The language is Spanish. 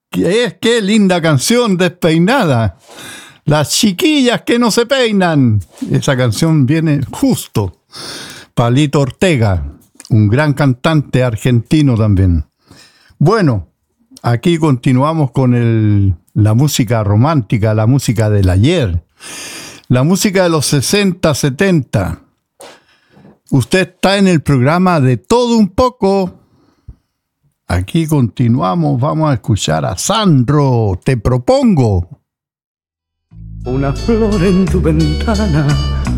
Qué linda canción, Despeinada. Las chiquillas que no se peinan. Esa canción viene justo. Palito Ortega, un gran cantante argentino también. Bueno, aquí continuamos con la música romántica, la música del ayer. La música de los 60, 70. Usted está en el programa de Todo un Poco. Aquí continuamos, vamos a escuchar a Sandro, Te Propongo. Una flor en tu ventana